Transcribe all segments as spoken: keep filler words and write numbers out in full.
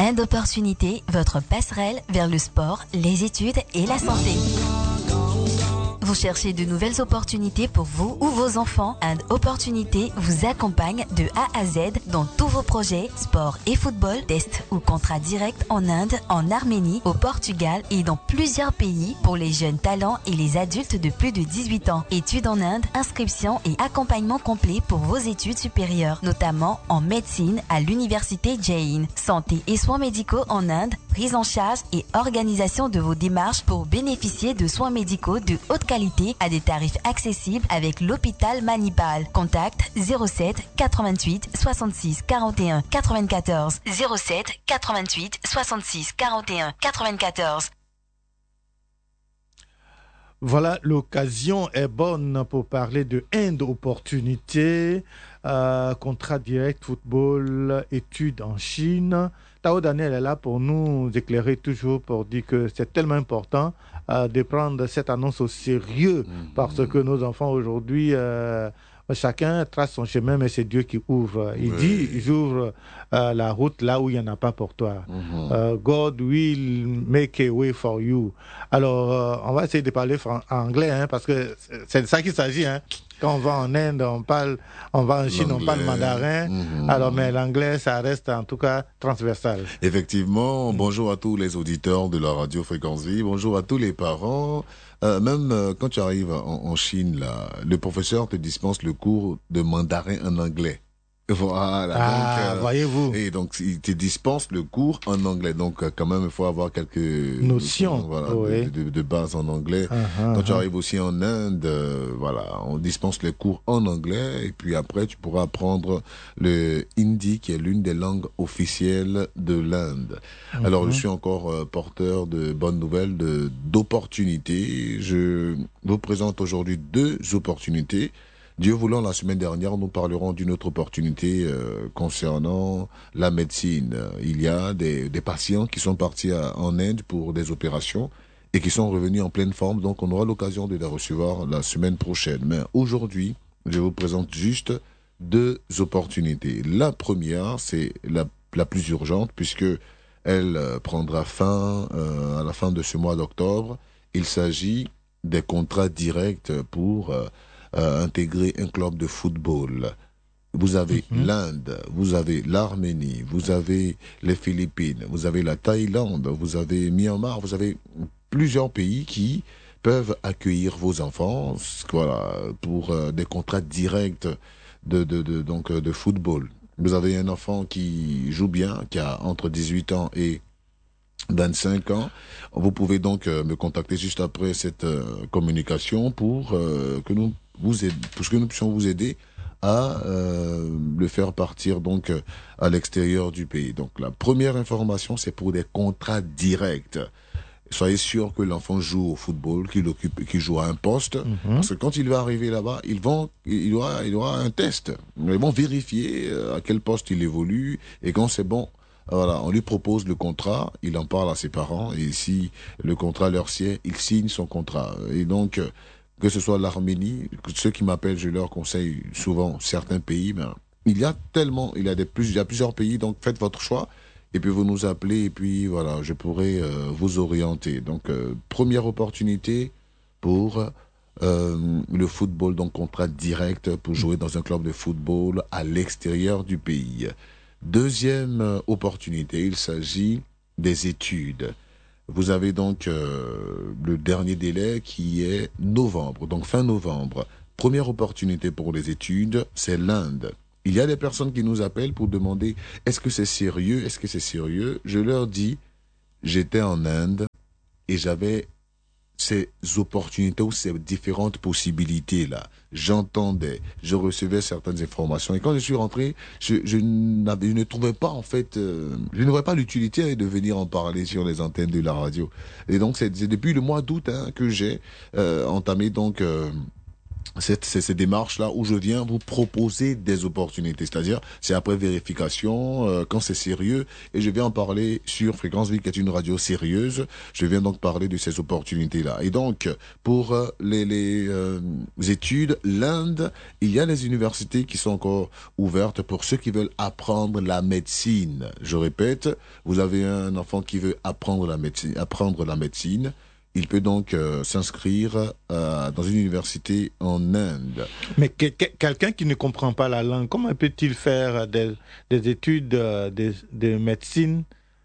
Inde Opportunité, votre passerelle vers le sport, les études et la santé. Vous cherchez de nouvelles opportunités pour vous ou vos enfants? Inde Opportunité vous accompagne de A à Z dans tous vos projets, sport et football, tests ou contrats directs en Inde, en Arménie, au Portugal et dans plusieurs pays pour les jeunes talents et les adultes de plus de dix-huit ans. Études en Inde, inscription et accompagnement complet pour vos études supérieures, notamment en médecine à l'université Jain. Santé et soins médicaux en Inde, prise en charge et organisation de vos démarches pour bénéficier de soins médicaux de haute qualité à des tarifs accessibles avec l'hôpital Manipal. Contact zéro sept quatre-vingt-huit soixante-six quarante et un quatre-vingt-quatorze zéro sept quatre-vingt-huit soixante-six quarante et un quatre-vingt-quatorze. Voilà, l'occasion est bonne pour parler de Inde Opportunité, euh, contrat direct football, études en Chine. Tao Daniel est là pour nous éclairer toujours, pour dire que c'est tellement important euh, de prendre cette annonce au sérieux, mmh. parce que nos enfants aujourd'hui, euh, chacun trace son chemin, mais c'est Dieu qui ouvre. Il oui. dit, j'ouvre euh, la route là où il n'y en a pas pour toi. Mmh. Uh, God will make a way for you. Alors, euh, on va essayer de parler fran- anglais, hein, parce que c'est de ça qu'il s'agit. Hein. Quand on va en Inde, on parle, on va en Chine, l'anglais. On parle mandarin. Mmh. Alors, mais l'anglais, ça reste en tout cas transversal. Effectivement. Mmh. Bonjour à tous les auditeurs de la radio Fréquence Vie. Bonjour à tous les parents. Euh, même euh, quand tu arrives en, en Chine, là, le professeur te dispense le cours de mandarin en anglais. Voilà. Ah, donc, euh, voyez-vous. Et donc, il te dispense le cours en anglais. Donc, euh, quand même, il faut avoir quelques notions, voilà, oui. de, de, de base en anglais. Uh-huh, Quand tu uh-huh. arrives aussi en Inde, euh, voilà, on dispense les cours en anglais. Et puis après, tu pourras apprendre le hindi, qui est l'une des langues officielles de l'Inde. Uh-huh. Alors, je suis encore euh, porteur de bonnes nouvelles, de d'opportunités. Je vous présente aujourd'hui deux opportunités. Dieu voulant, la semaine dernière, nous parlerons d'une autre opportunité euh, concernant la médecine. Il y a des, des patients qui sont partis à, en Inde pour des opérations et qui sont revenus en pleine forme. Donc, on aura l'occasion de les recevoir la semaine prochaine. Mais aujourd'hui, je vous présente juste deux opportunités. La première, c'est la, la plus urgente puisque elle euh, prendra fin euh, à la fin de ce mois d'octobre. Il s'agit des contrats directs pour... Euh, Euh, intégrer un club de football. Vous avez mm-hmm. l'Inde, vous avez l'Arménie, vous avez les Philippines, vous avez la Thaïlande, vous avez Myanmar, vous avez plusieurs pays qui peuvent accueillir vos enfants, voilà, pour euh, des contrats directs de, de, de, donc, de football. Vous avez un enfant qui joue bien, qui a entre dix-huit ans et vingt-cinq ans. Vous pouvez donc euh, me contacter juste après cette euh, communication pour euh, que nous vous aide, pour que nous puissions vous aider à euh, le faire partir donc euh, à l'extérieur du pays. Donc la première information, c'est pour des contrats directs. Soyez sûr que l'enfant joue au football, qu'il occupe, qu'il joue à un poste, mm-hmm. parce que quand il va arriver là-bas, ils vont, il aura, il aura un test. Ils vont vérifier à quel poste il évolue et quand c'est bon. Voilà, on lui propose le contrat, il en parle à ses parents et si le contrat leur sied, il signe son contrat. Et donc, que ce soit l'Arménie, ceux qui m'appellent, je leur conseille souvent certains pays, mais il y a tellement, il y a des plus, il y a plusieurs pays, donc faites votre choix et puis vous nous appelez et puis voilà, je pourrai euh, vous orienter. Donc, euh, première opportunité pour euh, le football, donc contrat direct pour jouer dans un club de football à l'extérieur du pays. Deuxième euh, opportunité, il s'agit des études. Vous avez donc euh, le dernier délai qui est novembre, donc fin novembre. Première opportunité pour les études, c'est l'Inde. Il y a des personnes qui nous appellent pour demander est-ce que c'est sérieux, est-ce que c'est sérieux. Je leur dis, j'étais en Inde et j'avais ces opportunités ou ces différentes possibilités-là. J'entendais, je recevais certaines informations. Et quand je suis rentré, je, je, je ne trouvais pas, en fait, euh, je ne voyais pas l'utilité de venir en parler sur les antennes de la radio. Et donc, c'est, c'est depuis le mois d'août hein, que j'ai euh, entamé donc... Euh, cette, ces, ces démarches-là où je viens vous proposer des opportunités. C'est-à-dire, c'est après vérification, euh, quand c'est sérieux, et je viens en parler sur Fréquence Vie, qui est une radio sérieuse. Je viens donc parler de ces opportunités-là. Et donc, pour euh, les, les euh, études, l'Inde, il y a des universités qui sont encore ouvertes pour ceux qui veulent apprendre la médecine. Je répète, vous avez un enfant qui veut apprendre la médecine, apprendre la médecine. Il peut donc euh, s'inscrire euh, dans une université en Inde. Mais que, que, quelqu'un qui ne comprend pas la langue, comment peut-il faire des, des études euh, de, de médecine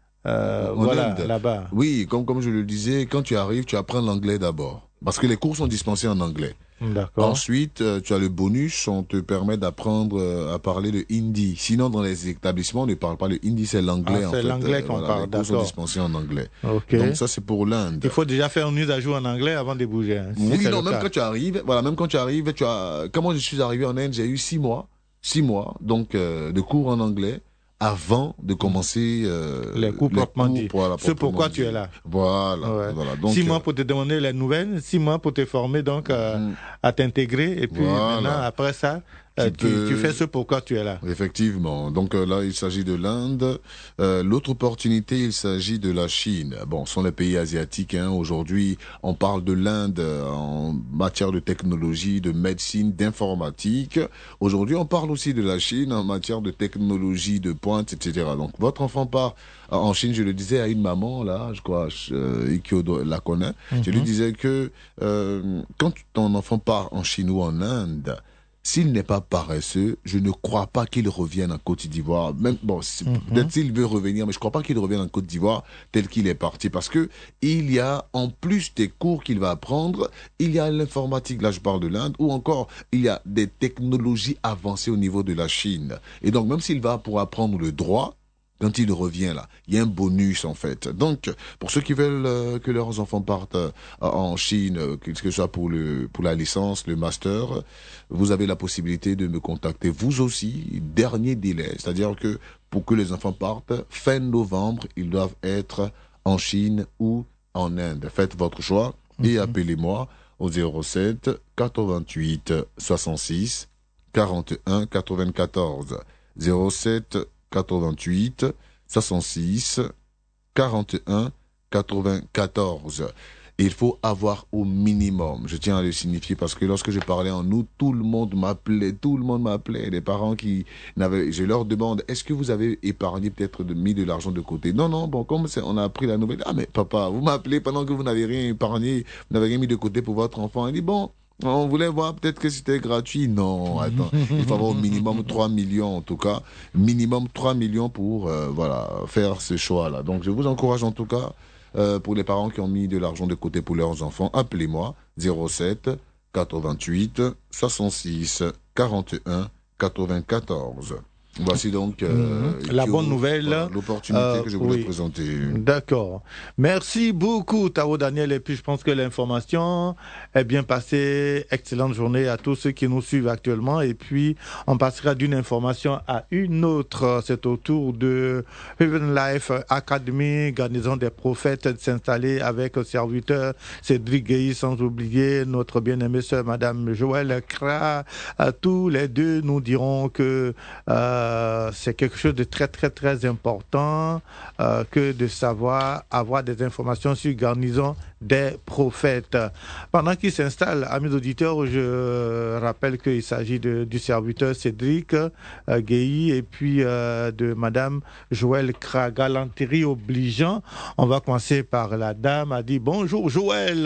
euh, voilà, là-bas? Oui, comme, comme je le disais, quand tu arrives, tu apprends l'anglais d'abord. Parce que les cours sont dispensés en anglais. D'accord. Ensuite, euh, tu as le bonus, on te permet d'apprendre euh, à parler le hindi. Sinon, dans les établissements, on ne parle pas le hindi, c'est l'anglais ah, en fait. C'est l'anglais qu'on voilà, parle, les cours d'accord. sont dispensés en anglais. Okay. Donc ça, c'est pour l'Inde. Il faut déjà faire une mise à jour en anglais avant de bouger. Hein, si oui, non, même cas. quand tu arrives, voilà, même quand tu arrives, tu as. Comment je suis arrivé en Inde, j'ai eu six mois, six mois, donc euh, de cours en anglais. Avant de commencer euh, les cours proprement dit. Voilà, c'est pourquoi tu es là. Voilà. Ouais. voilà. Donc, six mois pour te demander les nouvelles, six mois pour te former donc euh, mm. à t'intégrer et puis voilà. Maintenant après ça tu, euh, tu, peux... tu fais ce pourquoi tu es là. Effectivement. Donc euh, là il s'agit de l'Inde. Euh, l'autre opportunité il s'agit de la Chine. Bon, ce sont les pays asiatiques. Hein. Aujourd'hui on parle de l'Inde en matière de technologie, de médecine, d'informatique. Aujourd'hui on parle aussi de la Chine en matière de technologie, de pointe, et cetera. Donc votre enfant part en Chine, je le disais à une maman là, je crois, euh, Ikyo la connaît. Mm-hmm. Je lui disais que euh, quand ton enfant part en Chine ou en Inde, s'il n'est pas paresseux, je ne crois pas qu'il revienne en Côte d'Ivoire. Même bon, mm-hmm. peut-être s'il veut revenir, mais je ne crois pas qu'il revienne en Côte d'Ivoire tel qu'il est parti, parce que il y a en plus des cours qu'il va apprendre, il y a l'informatique. Là, je parle de l'Inde, ou encore il y a des technologies avancées au niveau de la Chine. Et donc, même s'il va pour apprendre le droit, quand il revient là, il y a un bonus en fait. Donc, pour ceux qui veulent euh, que leurs enfants partent euh, en Chine, euh, que ce soit pour le pour la licence, le master, vous avez la possibilité de me contacter vous aussi. Dernier délai, c'est-à-dire que pour que les enfants partent fin novembre, ils doivent être en Chine ou en Inde. Faites votre choix et mm-hmm. appelez-moi au zéro sept quatre-vingt-huit soixante-six quarante-et-un quatre-vingt-quatorze zéro sept quatre-vingt-huit soixante-six quarante-et-un quatre-vingt-quatorze. Il faut avoir au minimum, je tiens à le signifier, parce que lorsque je parlais en août, tout le monde m'appelait, tout le monde m'appelait, des parents qui n'avaient, je leur demande, est-ce que vous avez épargné, peut-être de, mis de l'argent de côté? Non, non, bon, comme c'est, on a appris la nouvelle, ah mais papa, vous m'appelez pendant que vous n'avez rien épargné, vous n'avez rien mis de côté pour votre enfant. Il dit, bon, on voulait voir peut-être que c'était gratuit. Non, attends, il faut avoir au minimum trois millions en tout cas. Minimum trois millions pour euh, voilà, faire ce choix-là. Donc je vous encourage en tout cas, euh, pour les parents qui ont mis de l'argent de côté pour leurs enfants, appelez-moi zéro sept quatre-vingt-huit soixante-six quarante-et-un quatre-vingt-quatorze. Voici donc euh, mmh. la bonne nouvelle, voilà, l'opportunité euh, que je voulais oui. présenter. D'accord. Merci beaucoup, Tao Daniel. Et puis, je pense que l'information est bien passée. Excellente journée à tous ceux qui nous suivent actuellement. Et puis, on passera d'une information à une autre. C'est au tour de Heaven Life Academy, garnison des prophètes, de s'installer avec le serviteur Cédric Gueye, sans oublier notre bien-aimée sœur, Madame Joël Kra. À tous les deux, nous dirons que euh, Euh, c'est quelque chose de très très très important euh, que de savoir avoir des informations sur Garnison des prophètes. Pendant qu'il s'installe, amis auditeurs, je rappelle qu'il s'agit de, du serviteur Cédric euh, Gueye et puis euh, de Madame Joël Kra. Galanterie obligeant. On va commencer par la dame. A dit bonjour Joël.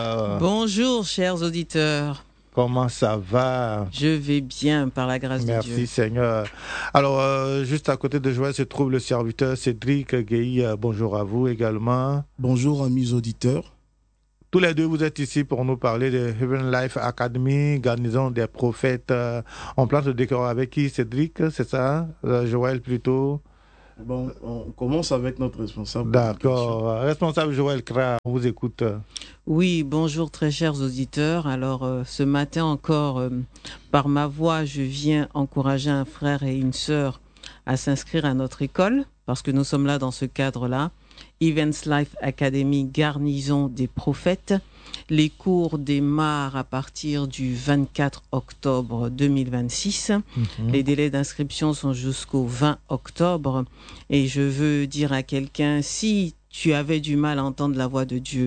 Bonjour chers auditeurs. Comment ça va? Je vais bien, par la grâce Merci de Dieu. Merci Seigneur. Alors, euh, juste à côté de Joël se trouve le serviteur Cédric Gueye. Bonjour à vous également. Bonjour amis auditeurs. Tous les deux, vous êtes ici pour nous parler de Heaven Life Academy, garnison des prophètes. Euh, on plante le décor avec qui? Cédric, c'est ça? euh, Joël plutôt? Bon, on commence avec notre responsable. D'accord. Responsable Joël Kra, on vous écoute. Oui, bonjour très chers auditeurs. Alors, euh, ce matin encore, euh, par ma voix, je viens encourager un frère et une sœur à s'inscrire à notre école, parce que nous sommes là dans ce cadre-là. Events Life Academy Garnison des Prophètes. Les cours démarrent à partir du vingt-quatre octobre deux mille vingt-six. Mmh. Les délais d'inscription sont jusqu'au vingt octobre. Et je veux dire à quelqu'un, si tu avais du mal à entendre la voix de Dieu,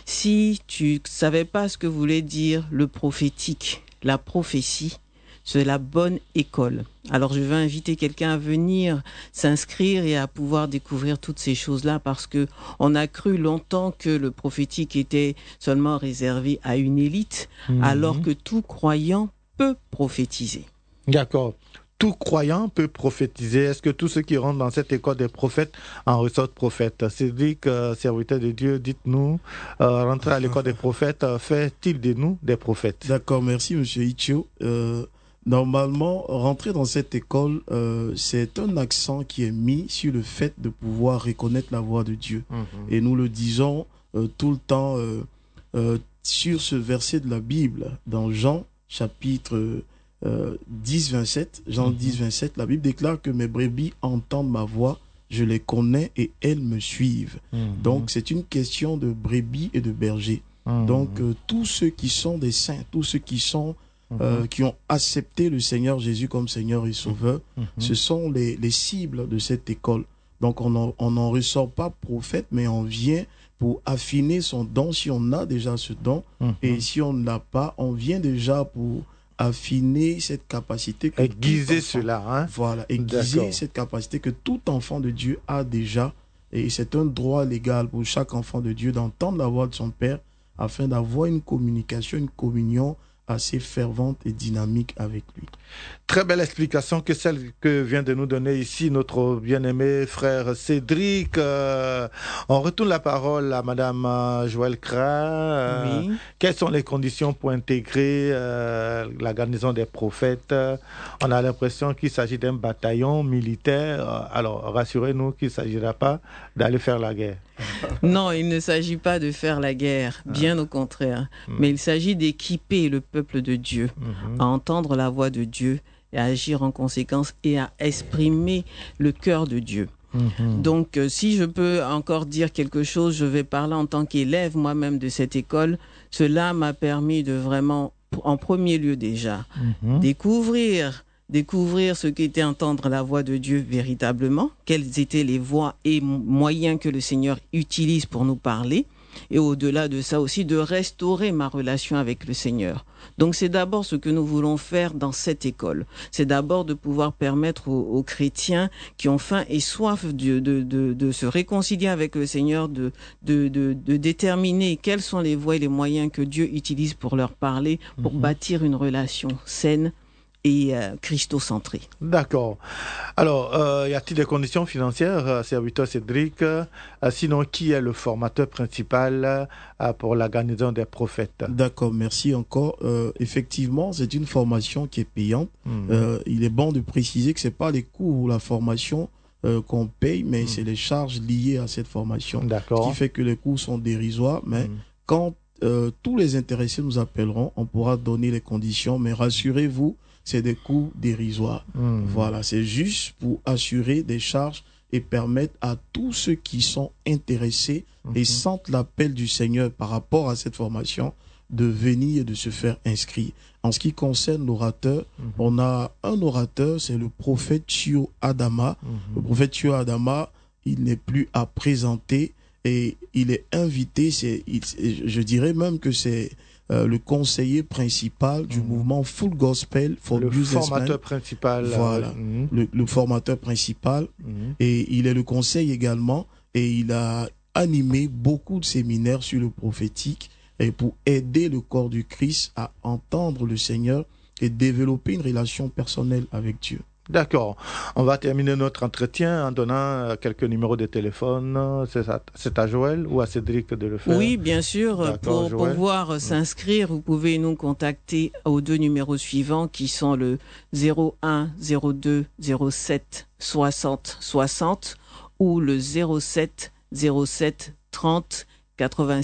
si tu ne savais pas ce que voulait dire le prophétique, la prophétie, c'est la bonne école. Alors je vais inviter quelqu'un à venir s'inscrire et à pouvoir découvrir toutes ces choses-là, parce que on a cru longtemps que le prophétique était seulement réservé à une élite, mmh. alors que tout croyant peut prophétiser. D'accord. Tout croyant peut prophétiser. Est-ce que tous ceux qui rentrent dans cette école des prophètes en ressortent prophètes? Cédric, euh, serviteur de Dieu, dites-nous, euh, rentrer à l'école des prophètes, euh, fait-il de nous des prophètes? D'accord, merci Monsieur Ichio. Euh, Normalement, rentrer dans cette école, euh, c'est un accent qui est mis sur le fait de pouvoir reconnaître la voix de Dieu. Mmh. Et nous le disons euh, tout le temps euh, euh, sur ce verset de la Bible, dans Jean chapitre euh, dix, vingt-sept, Jean mmh. dix, vingt-sept, la Bible déclare que mes brebis entendent ma voix, je les connais et elles me suivent. Mmh. Donc c'est une question de brebis et de bergers. Mmh. Donc euh, tous ceux qui sont des saints, tous ceux qui sont Euh, qui ont accepté le Seigneur Jésus comme Seigneur et Sauveur, mm-hmm. ce sont les, les cibles de cette école. Donc on n'en ressort pas prophète, mais on vient pour affiner son don si on a déjà ce don, mm-hmm. et si on ne l'a pas, on vient déjà pour affiner cette capacité. Que aiguiser enfant, cela. Hein? Voilà, aiguiser cette capacité que tout enfant de Dieu a déjà, et c'est un droit légal pour chaque enfant de Dieu d'entendre la voix de son Père afin d'avoir une communication, une communion assez fervente et dynamique avec lui. Très belle explication que celle que vient de nous donner ici notre bien-aimé frère Cédric. Euh, on retourne la parole à Madame Joëlle Kra. Euh, oui. Quelles sont les conditions pour intégrer euh, la garnison des prophètes? On a l'impression qu'il s'agit d'un bataillon militaire. Alors, rassurez-nous qu'il ne s'agira pas d'aller faire la guerre. Non, il ne s'agit pas de faire la guerre, bien ah. au contraire. Mmh. Mais il s'agit d'équiper le peuple de Dieu mmh. à entendre la voix de Dieu et à agir en conséquence et à exprimer le cœur de Dieu. Mmh. Donc, euh, si je peux encore dire quelque chose, je vais parler en tant qu'élève moi-même de cette école. Cela m'a permis de vraiment, en premier lieu déjà, mmh. découvrir découvrir ce qu'était entendre la voix de Dieu véritablement, quelles étaient les voies et moyens que le Seigneur utilise pour nous parler, et au-delà de ça aussi, de restaurer ma relation avec le Seigneur. Donc c'est d'abord ce que nous voulons faire dans cette école. C'est d'abord de pouvoir permettre aux, aux chrétiens qui ont faim et soif de, de, de, de se réconcilier avec le Seigneur, de, de, de, de déterminer quelles sont les voies et les moyens que Dieu utilise pour leur parler, pour mm-hmm. bâtir une relation saine et euh, christocentré. D'accord. Alors, euh, y a-t-il des conditions financières, euh, serviteur Cédric? euh, Sinon, qui est le formateur principal euh, pour la garnison des prophètes? D'accord, merci encore. Euh, effectivement, c'est une formation qui est payante. Mmh. Euh, il est bon de préciser que ce n'est pas les cours ou la formation euh, qu'on paye, mais mmh. c'est les charges liées à cette formation. D'accord. Ce qui fait que les coûts sont dérisoires, mais mmh. quand euh, tous les intéressés nous appelleront, on pourra donner les conditions, mais rassurez-vous, c'est des coûts dérisoires. Mmh. Voilà, c'est juste pour assurer des charges et permettre à tous ceux qui sont intéressés mmh. et sentent l'appel du Seigneur par rapport à cette formation de venir et de se faire inscrire. En ce qui concerne l'orateur, mmh. on a un orateur, c'est le prophète Chio Adama. Mmh. Le prophète Chio Adama, il n'est plus à présenter et il est invité, c'est, il, je dirais même que c'est Euh, le conseiller principal du mmh. mouvement Full Gospel for le Businessmen. Le formateur principal. Voilà, mmh. le, le formateur principal. Mmh. Et il est le conseil également. Et il a animé beaucoup de séminaires sur le prophétique et pour aider le corps du Christ à entendre le Seigneur et développer une relation personnelle avec Dieu. D'accord. On va terminer notre entretien en donnant quelques numéros de téléphone. C'est à, c'est à Joël ou à Cédric de le faire? Oui, bien sûr. Pour pouvoir mmh. s'inscrire, vous pouvez nous contacter aux deux numéros suivants qui sont le zéro un zéro deux zéro sept soixante soixante ou le zéro sept zéro sept trente quatre-vingt-six.